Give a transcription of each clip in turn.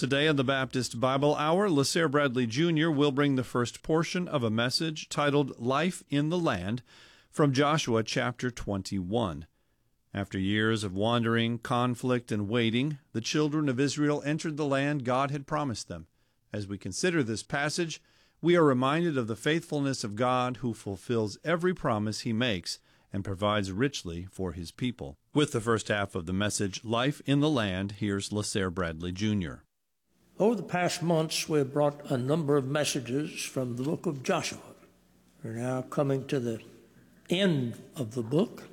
Today in the Baptist Bible Hour, LaSare Bradley Jr. will bring the first portion of a message titled Life in the Land from Joshua chapter 21. After years of wandering, conflict, and waiting, the children of Israel entered the land God had promised them. As we consider this passage, we are reminded of the faithfulness of God who fulfills every promise He makes and provides richly for His people. With the first half of the message, Life in the Land, here's LaSare Bradley Jr. Over the past months, we've brought a number of messages from the book of Joshua. We're now coming to the end of the book.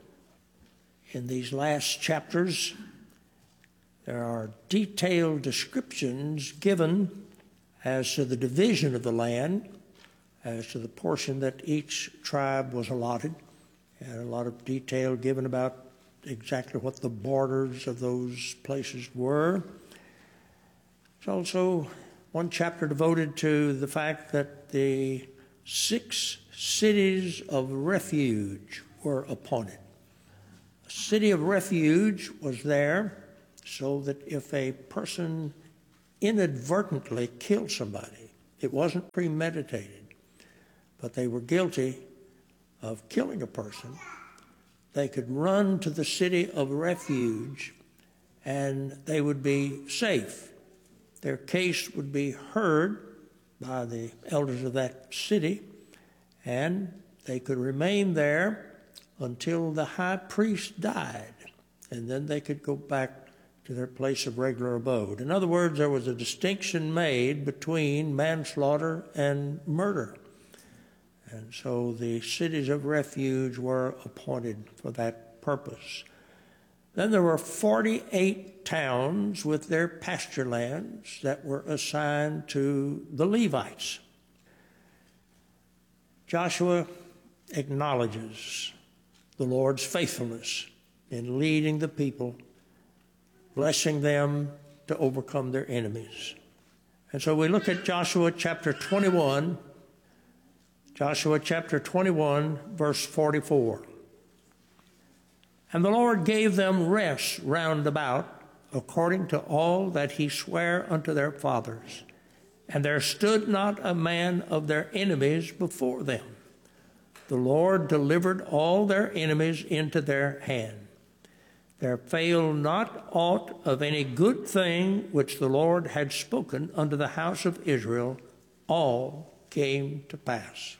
In these last chapters, there are detailed descriptions given as to the division of the land, as to the portion that each tribe was allotted, and a lot of detail given about exactly what the borders of those places were. There's also one chapter devoted to the fact that the 6 cities of refuge were appointed. A city of refuge was there so that if a person inadvertently killed somebody, it wasn't premeditated, but they were guilty of killing a person, they could run to the city of refuge and they would be safe. Their case would be heard by the elders of that city, and they could remain there until the high priest died, and then they could go back to their place of regular abode. In other words, there was a distinction made between manslaughter and murder. And so the cities of refuge were appointed for that purpose. Then there were 48 towns with their pasture lands that were assigned to the Levites. Joshua acknowledges the Lord's faithfulness in leading the people, blessing them to overcome their enemies. And so we look at Joshua chapter 21, verse 44. And the Lord gave them rest round about, according to all that He sware unto their fathers. And there stood not a man of their enemies before them. The Lord delivered all their enemies into their hand. There failed not aught of any good thing which the Lord had spoken unto the house of Israel. All came to pass.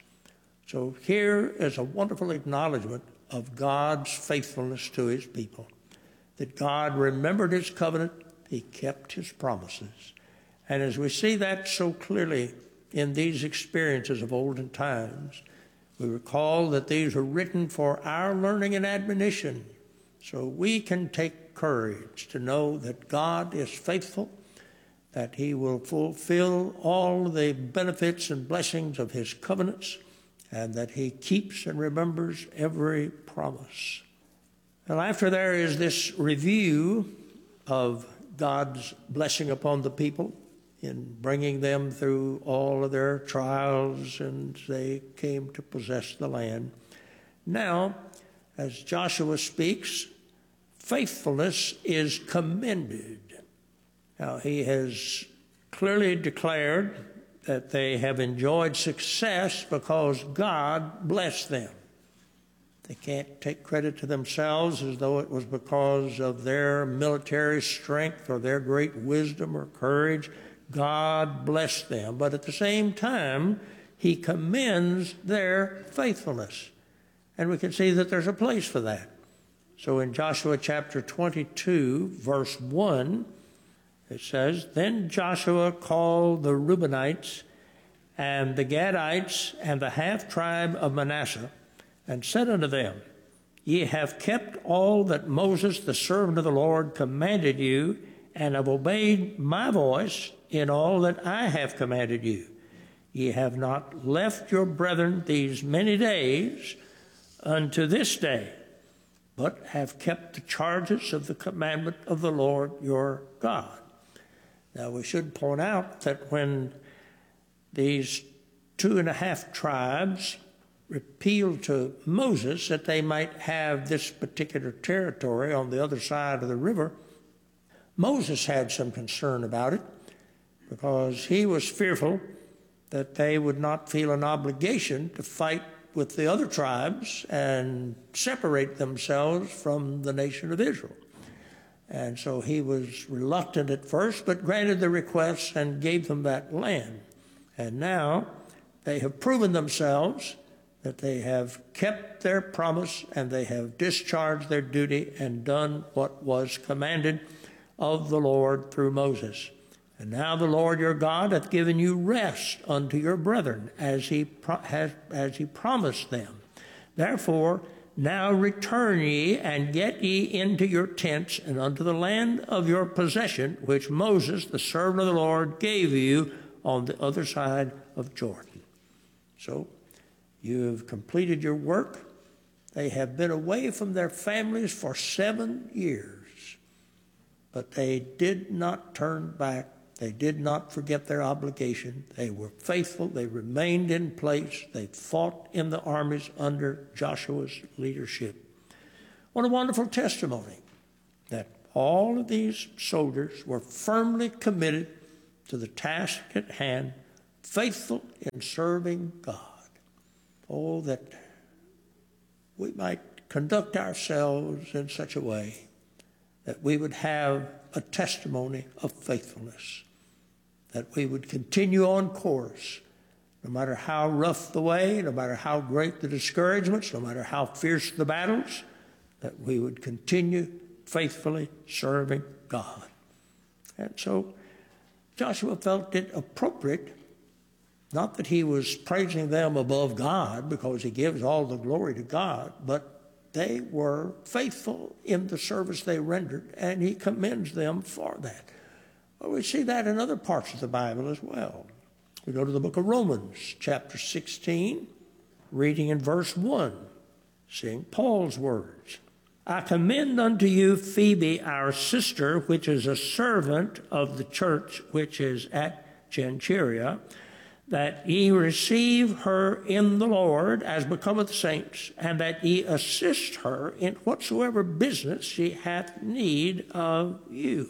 So here is a wonderful acknowledgement of God's faithfulness to His people, that God remembered His covenant, He kept His promises. And as we see that so clearly in these experiences of olden times, we recall that these are written for our learning and admonition, so we can take courage to know that God is faithful, that He will fulfill all the benefits and blessings of His covenants, and that He keeps and remembers every promise. Well, after there is this review of God's blessing upon the people in bringing them through all of their trials, and they came to possess the land. Now, as Joshua speaks, faithfulness is commended. Now, he has clearly declared that they have enjoyed success because God blessed them. They can't take credit to themselves as though it was because of their military strength or their great wisdom or courage. God blessed them. But at the same time, He commends their faithfulness. And we can see that there's a place for that. So in Joshua chapter 22, verse 1, it says, Then Joshua called the Reubenites and the Gadites and the half-tribe of Manasseh, and said unto them, Ye have kept all that Moses the servant of the Lord commanded you, and have obeyed my voice in all that I have commanded you. Ye have not left your brethren these many days unto this day, but have kept the charges of the commandment of the Lord your God. Now, we should point out that when these 2.5 tribes appealed to Moses that they might have this particular territory on the other side of the river, Moses had some concern about it. because he was fearful that they would not feel an obligation to fight with the other tribes and separate themselves from the nation of Israel. And so he was reluctant at first, but granted the request and gave them that land. And now they have proven themselves that they have kept their promise and they have discharged their duty and done what was commanded of the Lord through Moses. And now the Lord your God hath given you rest unto your brethren, as he promised them. Therefore, now return ye, and get ye into your tents, and unto the land of your possession, which Moses, the servant of the Lord, gave you on the other side of Jordan. So, you have completed your work. They have been away from their families for 7 years, but they did not turn back. They did not forget their obligation. They were faithful. They remained in place. They fought in the armies under Joshua's leadership. What a wonderful testimony that all of these soldiers were firmly committed to the task at hand, faithful in serving God. Oh, that we might conduct ourselves in such a way that we would have a testimony of faithfulness, that we would continue on course, no matter how rough the way, no matter how great the discouragements, no matter how fierce the battles, that we would continue faithfully serving God. And so Joshua felt it appropriate, not that he was praising them above God, because he gives all the glory to God, but they were faithful in the service they rendered, and he commends them for that. Well, we see that in other parts of the Bible as well. We go to the book of Romans, chapter 16, reading in verse 1, seeing Paul's words. I commend unto you Phoebe, our sister, which is a servant of the church which is at Cenchrea, that ye receive her in the Lord as becometh saints, and that ye assist her in whatsoever business she hath need of you.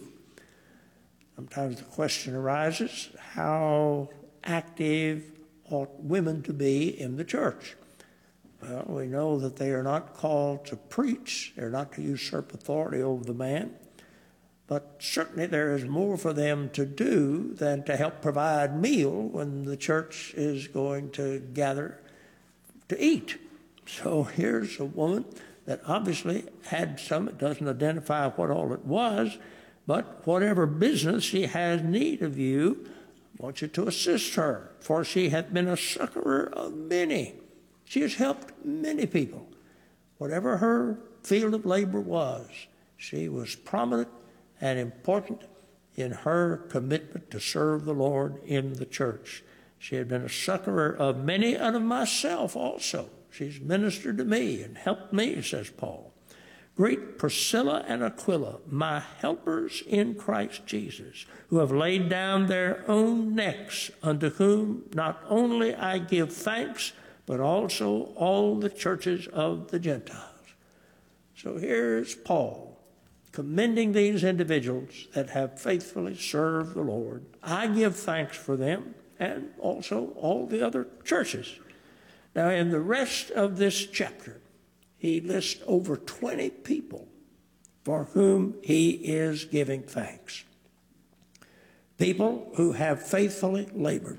Sometimes the question arises, how active ought women to be in the church? Well, we know that they are not called to preach. They're not to usurp authority over the man. But certainly there is more for them to do than to help provide meal when the church is going to gather to eat. So here's a woman that obviously had some. It doesn't identify what all it was, but whatever business she has need of you, I want you to assist her, for she hath been a succorer of many. She has helped many people. Whatever her field of labor was, she was prominent and important in her commitment to serve the Lord in the church. She had been a succorer of many and of myself also. She's ministered to me and helped me, says Paul. Greet Priscilla and Aquila, my helpers in Christ Jesus, who have laid down their own necks, unto whom not only I give thanks, but also all the churches of the Gentiles. So here's Paul commending these individuals that have faithfully served the Lord. I give thanks for them and also all the other churches. Now, in the rest of this chapter, he lists over 20 people for whom he is giving thanks. People who have faithfully labored.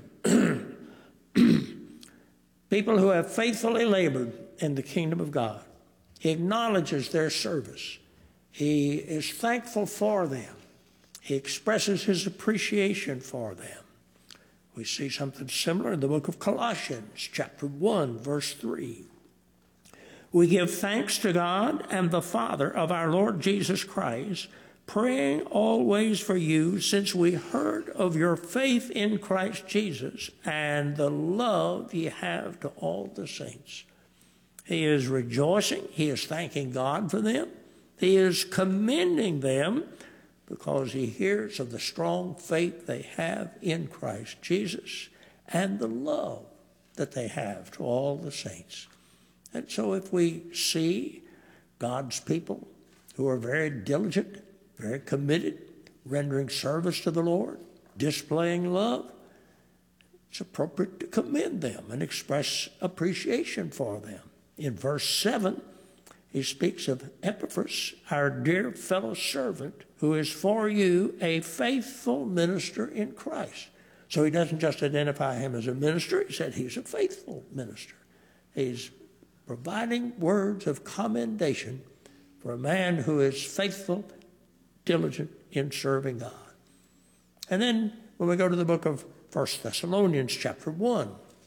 People who have faithfully labored in the kingdom of God. He acknowledges their service. He is thankful for them. He expresses his appreciation for them. We see something similar in the book of Colossians, chapter 1, verse 3. We give thanks to God and the Father of our Lord Jesus Christ, praying always for you, since we heard of your faith in Christ Jesus and the love ye have to all the saints. He is rejoicing. He is thanking God for them. He is commending them because he hears of the strong faith they have in Christ Jesus and the love that they have to all the saints. And so if we see God's people who are very diligent, very committed, rendering service to the Lord, displaying love, it's appropriate to commend them and express appreciation for them. In verse 7, he speaks of Epaphras, our dear fellow servant, who is for you a faithful minister in Christ. So he doesn't just identify him as a minister, he said he's a faithful minister. He's providing words of commendation for a man who is faithful, diligent in serving God. And then when we go to the book of 1 Thessalonians chapter 1,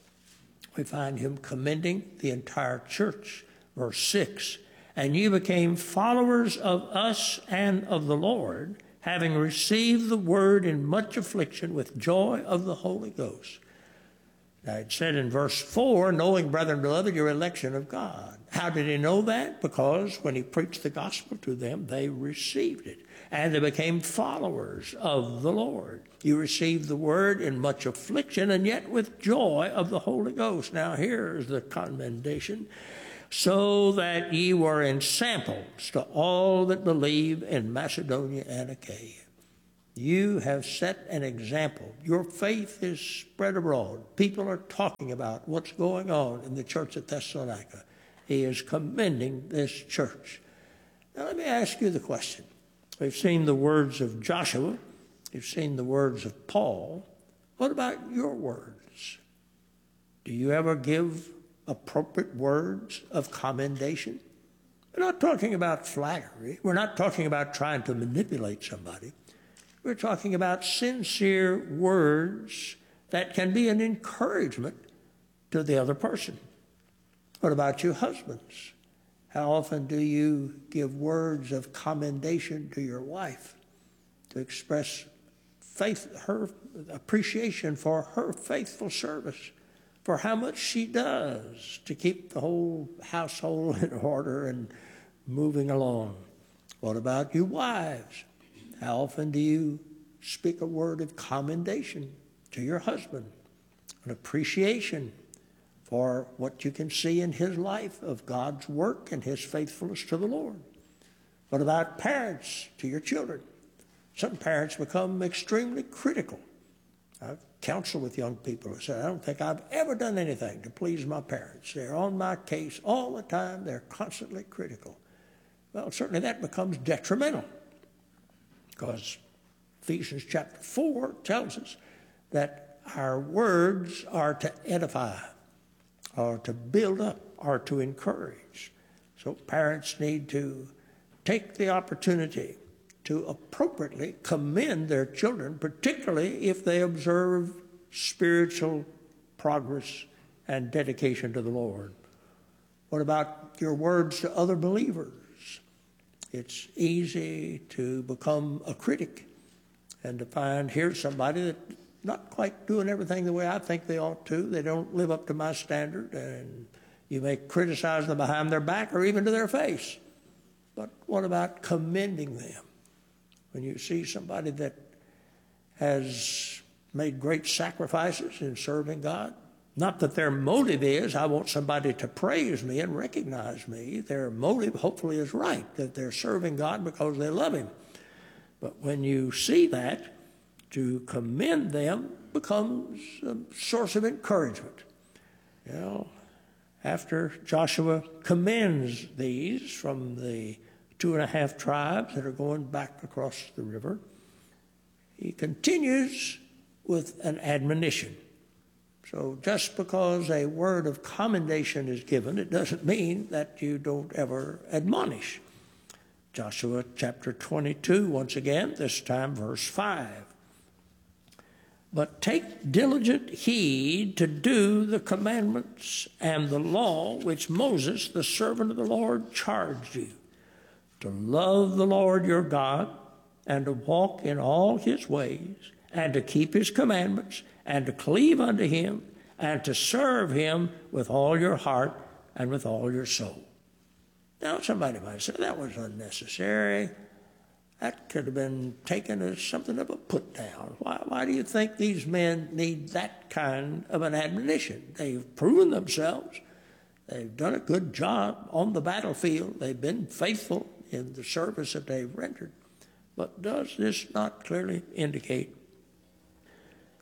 we find him commending the entire church. Verse 6, and you became followers of us and of the Lord, having received the word in much affliction with joy of the Holy Ghost. Now it said in verse 4, knowing, brethren, beloved, your election of God. How did he know that? Because when he preached the gospel to them, they received it. And they became followers of the Lord. You received the word in much affliction, and yet with joy of the Holy Ghost. Now here's the commendation. So that ye were ensamples to all that believe in Macedonia and Achaia. You have set an example. Your faith is spread abroad. People are talking about what's going on in the church at Thessalonica. He is commending this church. Now let me ask you the question. We've seen the words of Joshua. You've seen the words of Paul. What about your words? Do you ever give appropriate words of commendation? We're not talking about flattery. We're not talking about trying to manipulate somebody. We're talking about sincere words that can be an encouragement to the other person. What about you husbands? How often do you give words of commendation to your wife to express her appreciation for her faithful service, for how much she does to keep the whole household in order and moving along? What about you wives? How often do you speak a word of commendation to your husband, an appreciation for what you can see in his life of God's work and his faithfulness to the Lord? What about parents to your children? Some parents become extremely critical. I've counseled with young people who said, I don't think I've ever done anything to please my parents. They're on my case all the time. They're constantly critical. Well, certainly that becomes detrimental, because Ephesians chapter 4 tells us that our words are to edify, or to build up, or to encourage. So parents need to take the opportunity to appropriately commend their children, particularly if they observe spiritual progress and dedication to the Lord. What about your words to other believers? It's easy to become a critic and to find here's somebody that's not quite doing everything the way I think they ought to. They don't live up to my standard, and you may criticize them behind their back or even to their face. But what about commending them? When you see somebody that has made great sacrifices in serving God, not that their motive is, I want somebody to praise me and recognize me. Their motive hopefully is right, that they're serving God because they love him. But when you see that, to commend them becomes a source of encouragement. You know, after Joshua commends these from the 2.5 tribes that are going back across the river, he continues with an admonition. So just because a word of commendation is given, it doesn't mean that you don't ever admonish. Joshua chapter 22, once again, this time verse 5. But take diligent heed to do the commandments and the law which Moses, the servant of the Lord, charged you, to love the Lord your God, and to walk in all his ways, and to keep his commandments, and to cleave unto him, and to serve him with all your heart and with all your soul. Now, somebody might say, that was unnecessary. That could have been taken as something of a put-down. Why do you think these men need that kind of an admonition? They've proven themselves. They've done a good job on the battlefield. They've been faithful in the service that they've rendered. But does this not clearly indicate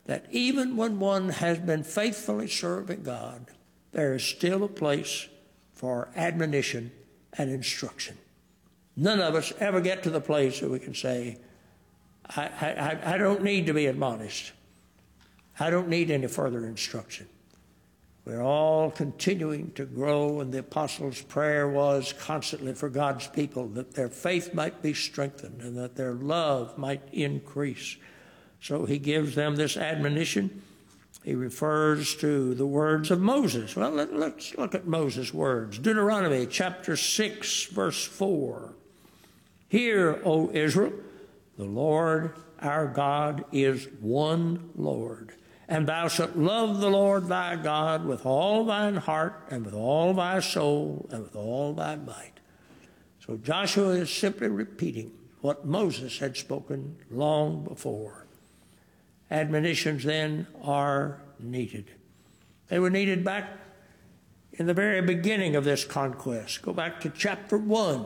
that even when one has been faithfully serving God, there is still a place for admonition and instruction. None of us ever get to the place that we can say, I don't need to be admonished. I don't need any further instruction. We're all continuing to grow, and the apostles' prayer was constantly for God's people that their faith might be strengthened and that their love might increase. So he gives them this admonition. He refers to the words of Moses. Well, let's look at Moses' words. Deuteronomy chapter 6, verse 4. Hear, O Israel, the Lord our God is one Lord. And thou shalt love the Lord thy God with all thine heart and with all thy soul and with all thy might. So Joshua is simply repeating what Moses had spoken long before. Admonitions then are needed. They were needed back in the very beginning of this conquest. Go back to chapter 1.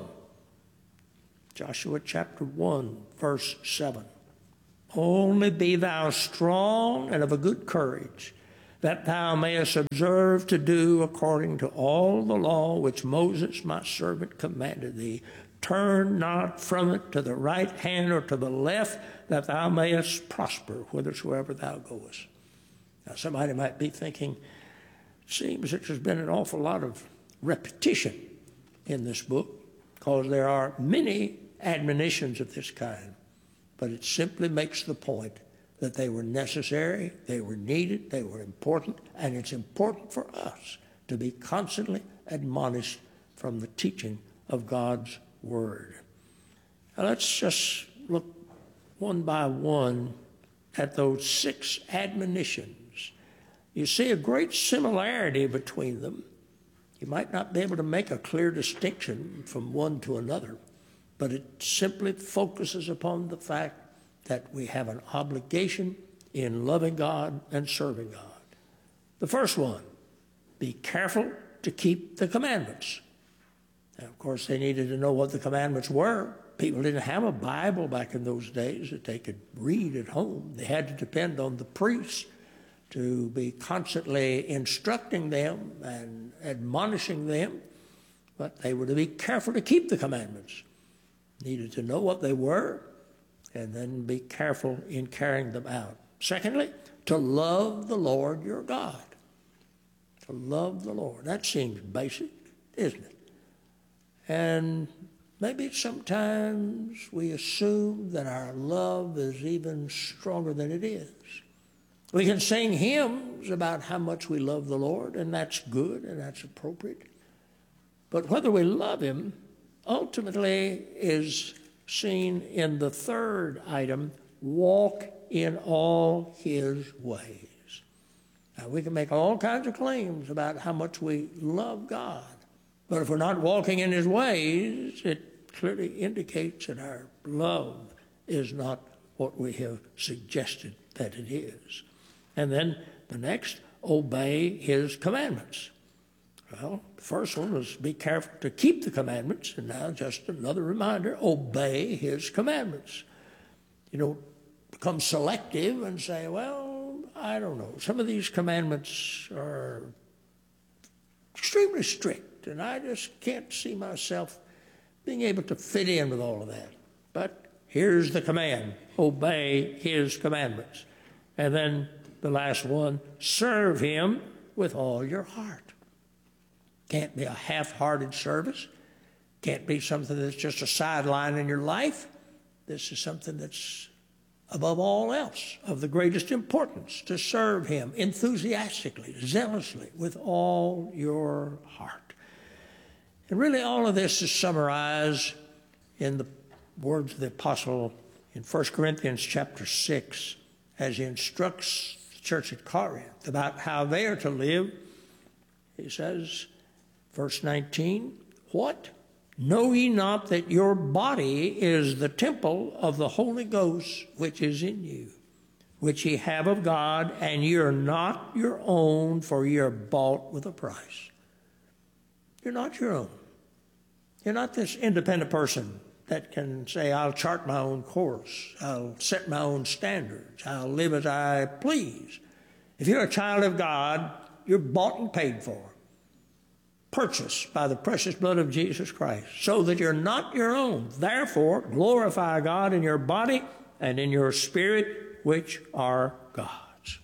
Joshua chapter 1, verse 7. Only be thou strong and of a good courage, that thou mayest observe to do according to all the law which Moses my servant commanded thee. Turn not from it to the right hand or to the left, that thou mayest prosper whithersoever thou goest. Now somebody might be thinking, it seems that there's been an awful lot of repetition in this book, because there are many admonitions of this kind. But it simply makes the point that they were necessary, they were needed, they were important, and it's important for us to be constantly admonished from the teaching of God's Word. Now let's just look one by one at those 6 admonitions. You see a great similarity between them. You might not be able to make a clear distinction from one to another, but it simply focuses upon the fact that we have an obligation in loving God and serving God. The first one, be careful to keep the commandments. Now, of course, they needed to know what the commandments were. People didn't have a Bible back in those days that they could read at home. They had to depend on the priests to be constantly instructing them and admonishing them, but they were to be careful to keep the commandments. Needed to know what they were and then be careful in carrying them out. Secondly, to love the Lord your God. To love the Lord. That seems basic, isn't it? And maybe sometimes we assume that our love is even stronger than it is. We can sing hymns about how much we love the Lord, and that's good and that's appropriate. But whether we love him ultimately is seen in the third item, walk in all his ways. Now, we can make all kinds of claims about how much we love God, but if we're not walking in his ways, it clearly indicates that our love is not what we have suggested that it is. And then the next, obey his commandments. Well, the first one was be careful to keep the commandments, and now just another reminder, obey his commandments. You don't become selective and say, well, I don't know, some of these commandments are extremely strict, and I just can't see myself being able to fit in with all of that. But here's the command, obey his commandments. And then the last one, serve him with all your heart. Can't be a half-hearted service. Can't be something that's just a sideline in your life. This is something that's above all else of the greatest importance, to serve him enthusiastically, zealously, with all your heart. And really all of this is summarized in the words of the apostle in 1 Corinthians chapter 6 as he instructs the church at Corinth about how they are to live. He says, verse 19, what? Know ye not that your body is the temple of the Holy Ghost which is in you, which ye have of God, and ye are not your own, for ye are bought with a price. You're not your own. You're not this independent person that can say, I'll chart my own course, I'll set my own standards, I'll live as I please. If you're a child of God, you're bought and paid for, purchased by the precious blood of Jesus Christ, so that you're not your own. Therefore, glorify God in your body and in your spirit, which are God's.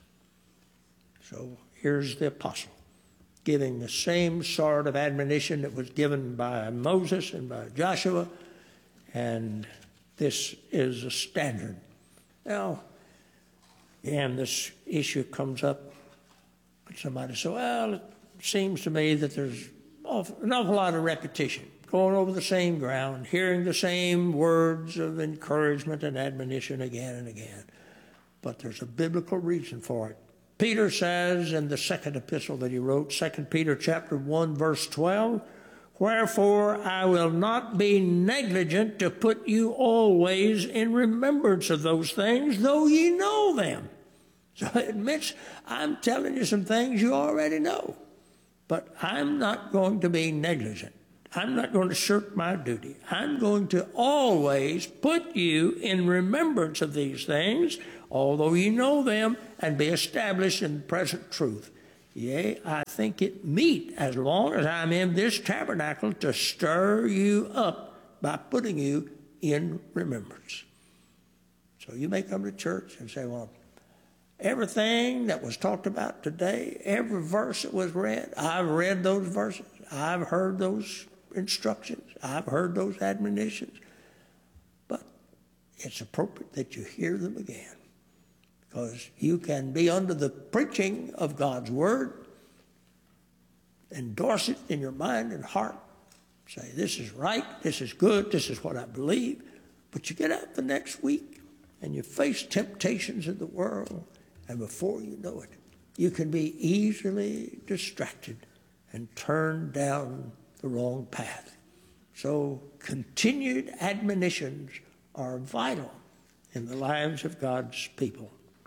So here's the apostle giving the same sort of admonition that was given by Moses and by Joshua, and this is a standard. Now, and this issue comes up, but somebody says, well, it seems to me that there's an awful lot of repetition, going over the same ground, hearing the same words of encouragement and admonition again and again. But there's a biblical reason for it. Peter says in the second epistle that he wrote, 2 Peter chapter 1, verse 12, wherefore I will not be negligent to put you always in remembrance of those things, though ye know them. So it admits, I'm telling you some things you already know, but I'm not going to be negligent. I'm not going to shirk my duty. I'm going to always put you in remembrance of these things, although you know them, and be established in present truth. Yea, I think it meet, as long as I'm in this tabernacle, to stir you up by putting you in remembrance. So you may come to church and say, well, everything that was talked about today, every verse that was read, I've read those verses. I've heard those instructions. I've heard those admonitions. But it's appropriate that you hear them again, because you can be under the preaching of God's word, endorse it in your mind and heart, say, this is right, this is good, this is what I believe. But you get out the next week and you face temptations of the world, and before you know it, you can be easily distracted and turn down the wrong path. So continued admonitions are vital in the lives of God's people.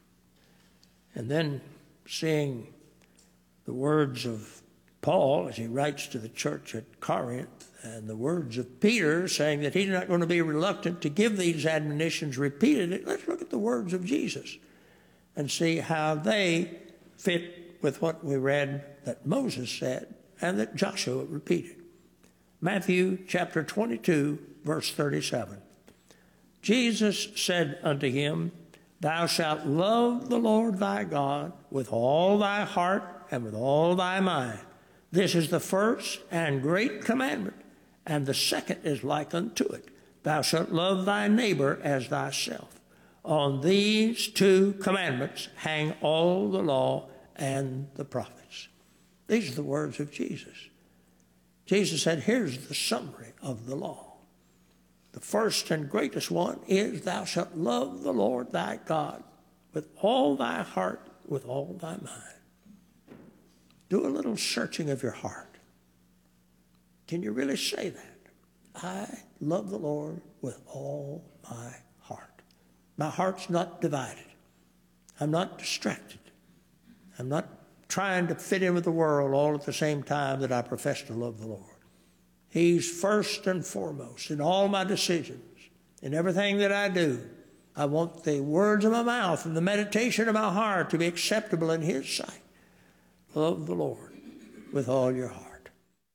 And then seeing the words of Paul as he writes to the church at Corinth, and the words of Peter saying that he's not going to be reluctant to give these admonitions repeatedly, let's look at the words of Jesus and see how they fit with what we read that Moses said and that Joshua repeated. Matthew chapter 22, verse 37. Jesus said unto him, thou shalt love the Lord thy God with all thy heart and with all thy mind. This is the first and great commandment, and the second is like unto it. Thou shalt love thy neighbor as thyself. On these two commandments hang all the law and the prophets. These are the words of Jesus. Jesus said, here's the summary of the law. The first and greatest one is, thou shalt love the Lord thy God with all thy heart, with all thy mind. Do a little searching of your heart. Can you really say that? I love the Lord with all my heart. My heart's not divided. I'm not distracted. I'm not trying to fit in with the world all at the same time that I profess to love the Lord. He's first and foremost in all my decisions, in everything that I do. I want the words of my mouth and the meditation of my heart to be acceptable in His sight. Love the Lord with all your heart.